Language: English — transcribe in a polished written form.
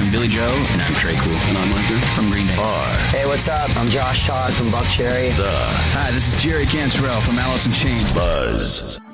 I'm Billy Joe. And I'm Trey Cool. And I'm Micah From Green Day. Hey, what's up? I'm Josh Todd from Buckcherry. Hi, this is Jerry Cantrell from Alice in Chains. Buzz.